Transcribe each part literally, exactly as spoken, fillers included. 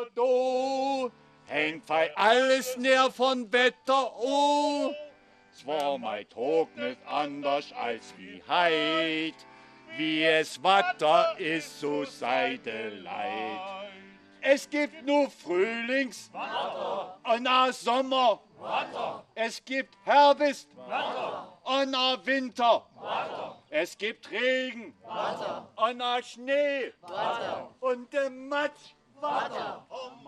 oder do, hängt fei alles näher von Wetter o. Zwar mein Tag nicht anders als wie heit, wie es Watter ist, so seide leid. Es gibt nur Frühlings, Watter, und a Sommer, Watter. Es gibt Herbst, Watter, und a Winter, Watter. Es gibt Regen, Watter, und a Schnee, Watter. Und de Matsch, Watter.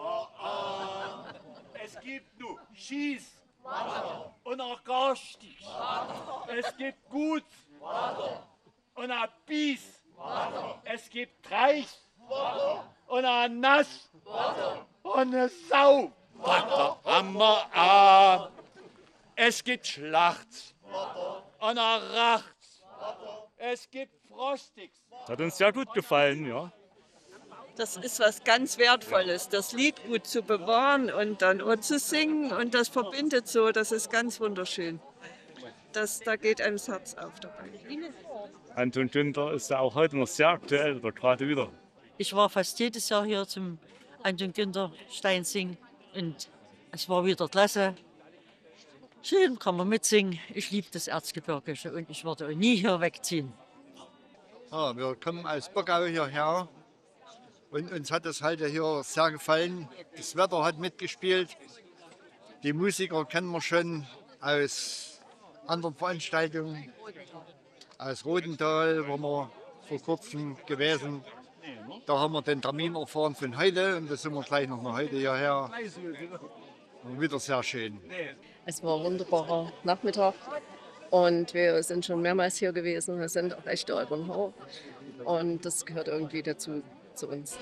Es gibt nur Schieß, Watter, und a Garstig. Es gibt Gut, Watter, und a Bies, Watter. Es gibt Treich, Watter, und a Nass, Watter, und a Sau, Watter, Hammer, a. Es gibt Schlachts, Watter, und a Rachts, Watter. Es gibt Frostigs. Hat uns sehr gut gefallen, ja. Das ist was ganz Wertvolles, das Lied gut zu bewahren und dann auch zu singen, und das verbindet so, das ist ganz wunderschön. Das, da geht einem das Herz auf dabei. Anton Günther ist ja auch heute noch sehr aktuell, oder gerade wieder. Ich war fast jedes Jahr hier zum Anton Günther Steinsingen und es war wieder klasse. Schön, kann man mitsingen. Ich liebe das Erzgebirgische und ich werde auch nie hier wegziehen. Ja, wir kommen aus Bockau hierher und uns hat das halt hier sehr gefallen. Das Wetter hat mitgespielt. Die Musiker kennen wir schon aus anderen Veranstaltungen. Aus Rodenthal waren wir vor kurzem gewesen. Da haben wir den Termin erfahren von heute und da sind wir gleich noch mal heute hierher. Und wieder sehr schön. Es war ein wunderbarer Nachmittag und wir sind schon mehrmals hier gewesen. Wir sind auch echt über den Haar und das gehört irgendwie dazu, zu uns.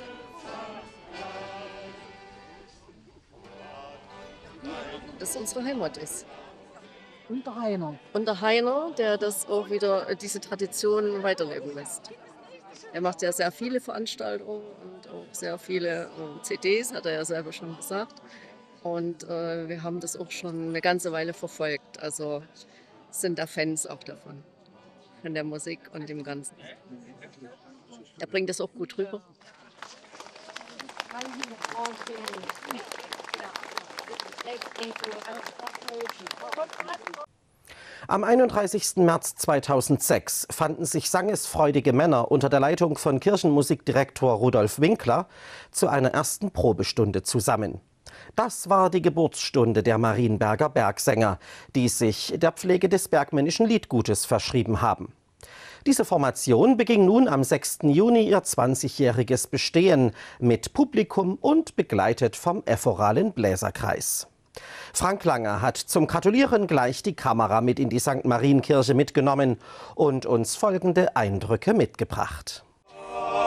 Dass unsere Heimat ist. Und der Heiner. Und der Heiner, der das auch wieder, diese Tradition weiterleben lässt. Er macht ja sehr viele Veranstaltungen und auch sehr viele äh, C Ds, hat er ja selber schon gesagt. Und äh, wir haben das auch schon eine ganze Weile verfolgt. Also sind da Fans auch davon, von der Musik und dem Ganzen. Er bringt das auch gut rüber. Am einunddreißigsten März zweitausendsechs fanden sich sangesfreudige Männer unter der Leitung von Kirchenmusikdirektor Rudolf Winkler zu einer ersten Probestunde zusammen. Das war die Geburtsstunde der Marienberger Bergsänger, die sich der Pflege des bergmännischen Liedgutes verschrieben haben. Diese Formation beging nun am sechsten Juni ihr zwanzigjähriges Bestehen mit Publikum und begleitet vom Efforalen Bläserkreis. Frank Langer hat zum Gratulieren gleich die Kamera mit in die Sankt Marienkirche mitgenommen und uns folgende Eindrücke mitgebracht.